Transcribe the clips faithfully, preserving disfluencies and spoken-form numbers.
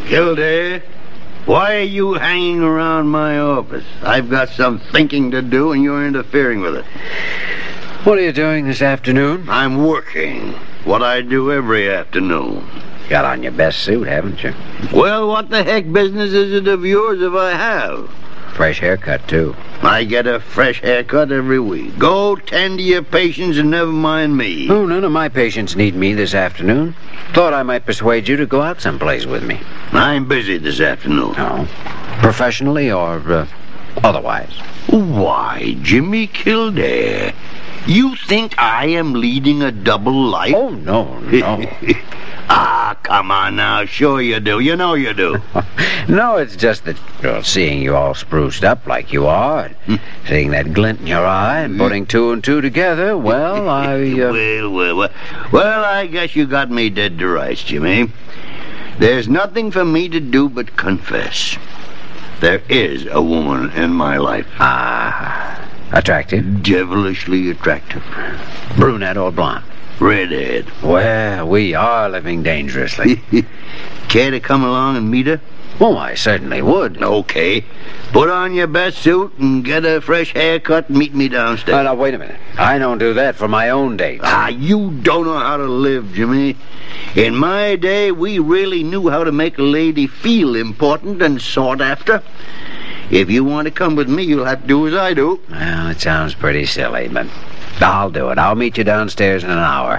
Kildare, why are you hanging around my office? I've got some thinking to do, and you're interfering with it. What are you doing this afternoon? I'm working. What I do every afternoon. Got on your best suit, haven't you? Well, what the heck business is it of yours if I have? Fresh haircut, too. I get a fresh haircut every week. Go tend to your patients and never mind me. Oh, none of my patients need me this afternoon. Thought I might persuade you to go out someplace with me. I'm busy this afternoon. Oh? Professionally or uh, otherwise? Why, Jimmy Kildare, you think I am leading a double life? Oh, no, no. Ah, come on now. Sure you do. You know you do. No, it's just that, well, seeing you all spruced up like you are, and seeing that glint in your eye, and putting two and two together, well, I... Uh... well, well, well, well, I guess you got me dead to rights, Jimmy. There's nothing for me to do but confess. There is a woman in my life. Ah, attractive? Devilishly attractive. Brunette or blonde? Redhead. Well, we are living dangerously. Care to come along and meet her? Oh, I certainly would. Okay. Put on your best suit and get a fresh haircut and meet me downstairs. Oh, now, wait a minute. I don't do that for my own date. Ah, you don't know how to live, Jimmy. In my day, we really knew how to make a lady feel important and sought after. If you want to come with me, you'll have to do as I do. Well, it sounds pretty silly, but I'll do it. I'll meet you downstairs in an hour.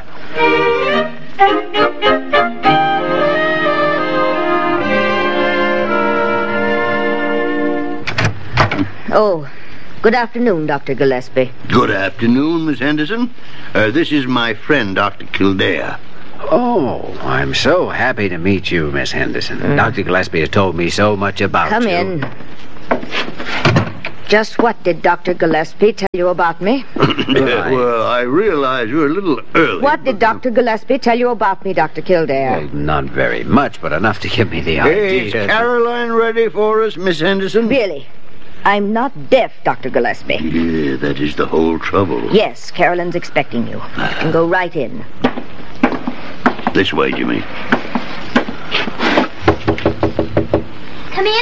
Oh, good afternoon, Doctor Gillespie. Good afternoon, Miss Henderson. Uh, this is my friend, Doctor Kildare. Oh, I'm so happy to meet you, Miss Henderson. Mm. Doctor Gillespie has told me so much about Come you. Come in. Just what did Doctor Gillespie tell you about me? Yeah, well, I realize you're a little early. What did Doctor Gillespie tell you about me, Doctor Kildare? Well, not very much, but enough to give me the idea. Hey, is Caroline ready for us, Miss Henderson? Really? I'm not deaf, Doctor Gillespie. Yeah, that is the whole trouble. Yes, Carolyn's expecting you. You can go right in. This way, Jimmy. Come in.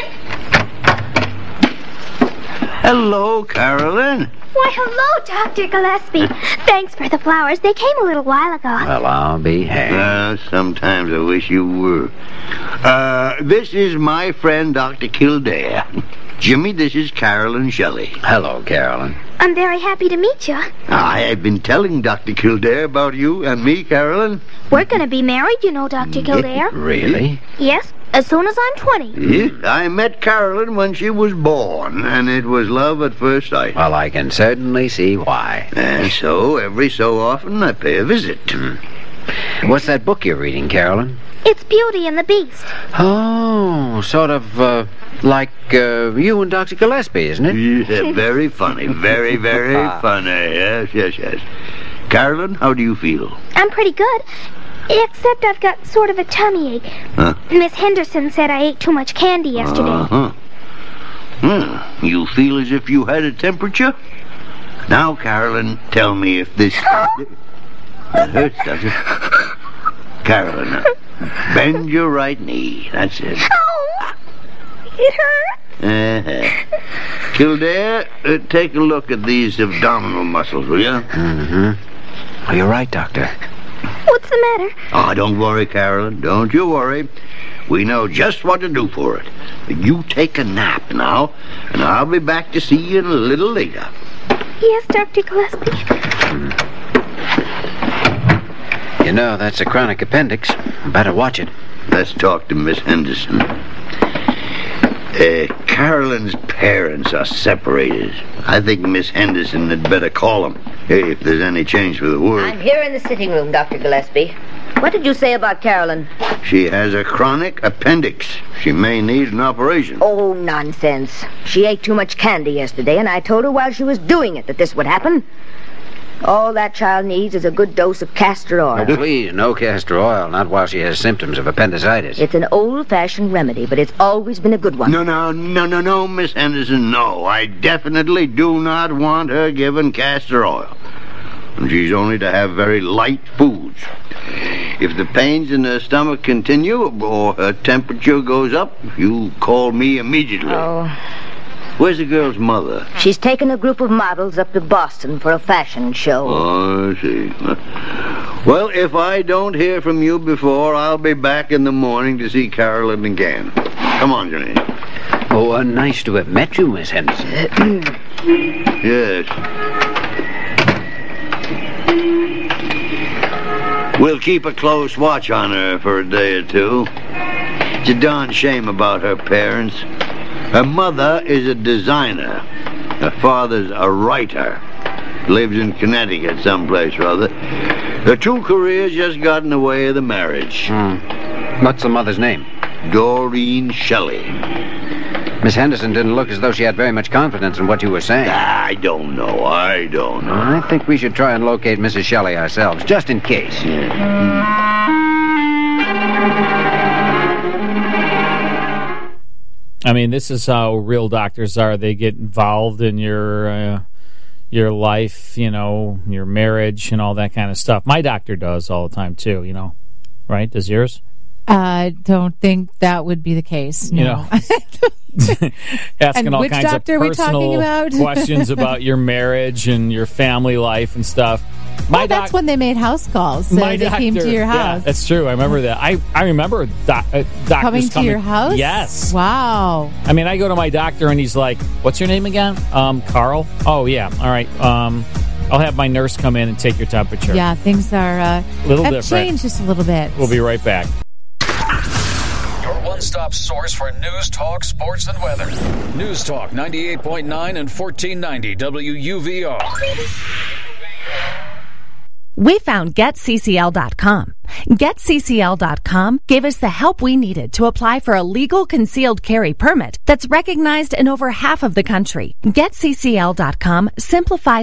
Hello, Carolyn. Why, hello, Doctor Gillespie. Thanks for the flowers. They came a little while ago. Well, I'll be hanged. Uh, sometimes I wish you were. Uh, this is my friend, Doctor Kildare. Jimmy, this is Carolyn Shelley. Hello, Carolyn. I'm very happy to meet you. I've been telling Doctor Kildare about you and me, Carolyn. We're going to be married, you know, Doctor Kildare. Really? Yes, as soon as I'm twenty. Yes, I met Carolyn when she was born, and it was love at first sight. Well, I can certainly see why. And so, every so often, I pay a visit. Mm. What's that book you're reading, Carolyn? It's Beauty and the Beast. Oh, sort of uh, like uh, you and Doctor Gillespie, isn't it? Yeah, very funny. Very, very funny. Yes, yes, yes. Carolyn, how do you feel? I'm pretty good, except I've got sort of a tummy ache. Huh? Miss Henderson said I ate too much candy yesterday. Uh-huh. Hmm. You feel as if you had a temperature? Now, Carolyn, tell me if this... That hurts, does it? Carolyn, now, bend your right knee. That's it. Oh! It hurt. Uh-huh. Kildare, uh, take a look at these abdominal muscles, will you? Mm-hmm. Oh, you're right, Doctor. What's the matter? Oh, don't worry, Carolyn. Don't you worry. We know just what to do for it. You take a nap now, and I'll be back to see you a little later. Yes, Doctor Gillespie. Mm. You know, that's a chronic appendix. Better watch it. Let's talk to Miss Henderson. Uh, Carolyn's parents are separated. I think Miss Henderson had better call them, if there's any change for the worse. I'm here in the sitting room, Doctor Gillespie. What did you say about Carolyn? She has a chronic appendix. She may need an operation. Oh, nonsense. She ate too much candy yesterday, and I told her while she was doing it that this would happen. All that child needs is a good dose of castor oil. Oh, please, no castor oil, not while she has symptoms of appendicitis. It's an old-fashioned remedy, but it's always been a good one. No, no, no, no, no, Miss Henderson, no. I definitely do not want her given castor oil. And she's only to have very light foods. If the pains in her stomach continue or her temperature goes up, you call me immediately. Oh, Where's the girl's mother? she's taken a group of models up to Boston for a fashion show. Oh, I see. Well, if I don't hear from you before, I'll be back in the morning to see Carolyn again. Come on, Janine. Oh, uh, nice to have met you, Miss Henderson. Yes. We'll keep a close watch on her for a day or two. It's a darn shame about her parents. Her mother is a designer. Her father's a writer. Lives in Connecticut someplace or other. Their two careers just got in the way of the marriage. Hmm. What's the mother's name? Doreen Shelley. Miss Henderson didn't look as though she had very much confidence in what you were saying. I don't know. I don't know. I think we should try and locate Missus Shelley ourselves, just in case. I mean, this is how real doctors are. They get involved in your uh, your life, you know, your marriage and all that kind of stuff. My doctor does all the time, too, you know. Right? Does yours? I don't think that would be the case. No. You know. Asking And all which kinds of doctor are we talking personal about? questions about your marriage and your family life and stuff. My My that's doc- when they made house calls. So my they doctor, came to your house. Yeah, that's true. I remember that. I, I remember doc, uh, doctors coming to your house? Yes. Wow. I mean, I go to my doctor and he's like, "What's your name again?" Um, Carl. Oh yeah. All right. Um, I'll have my nurse come in and take your temperature. Yeah, things are uh, Little have different. changed just a little bit. We'll be right back. Your one-stop source for news, talk, sports, and weather. News Talk ninety-eight point nine and fourteen ninety W U V R. We found Get C C L dot com. Get C C L dot com gave us the help we needed to apply for a legal concealed carry permit that's recognized in over half of the country. Get C C L dot com simplifies